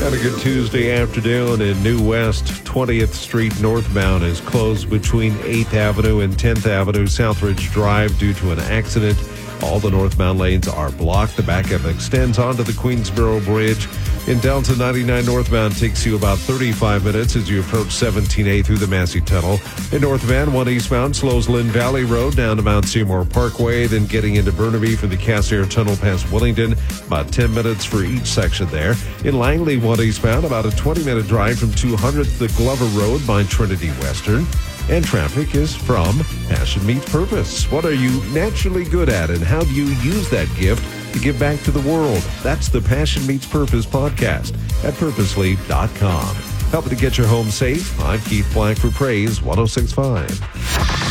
And a good Tuesday afternoon in New West. 20th Street northbound is closed between 8th Avenue and 10th Avenue Southridge Drive due to an accident. All the northbound lanes are blocked. The backup extends onto the Queensboro Bridge. In Delta, 99 northbound takes you about 35 minutes as you approach 17A through the Massey Tunnel. In North Van, 1 eastbound slows Lynn Valley Road down to Mount Seymour Parkway, then getting into Burnaby from the Cassiar Tunnel past Wellington, about 10 minutes for each section there. In Langley, 1 eastbound, about a 20-minute drive from 200th to Glover Road by Trinity Western. And traffic is from Passion Meets Purpose. What are you naturally good at, and how do you use that gift to give back to the world? That's the Passion Meets Purpose podcast at purposely.com. Helping to get your home safe, I'm Keith Black for Praise 106.5.